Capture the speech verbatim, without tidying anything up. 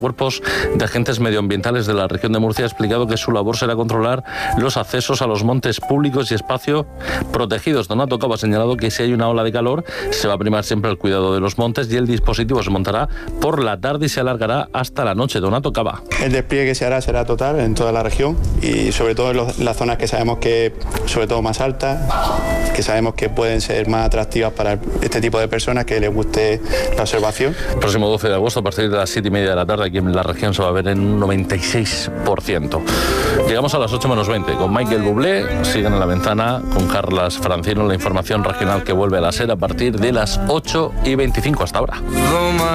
Cuerpos de agentes medioambientales de la región de Murcia ha explicado que su labor será controlar los accesos a los montes públicos y espacios protegidos. Donato Cava ha señalado que si hay una ola de calor se va a primar siempre el cuidado de los montes y el dispositivo se montará por la tarde y se alargará hasta la noche. Donato Cava. El despliegue que se hará será total en toda la región y sobre todo en los, las zonas que sabemos que, sobre todo más altas, que sabemos que pueden ser más atractivas para este tipo de personas que les guste la observación. El próximo doce de agosto a partir de las siete y media de la tarde aquí en la región se va a ver en un noventa y seis por ciento. Llegamos a las ocho menos veinte con Michael Bublé, siguen en la ventana con Carlas Francino, la información regional que vuelve a la SER a partir de las ocho y veinticinco. Hasta ahora.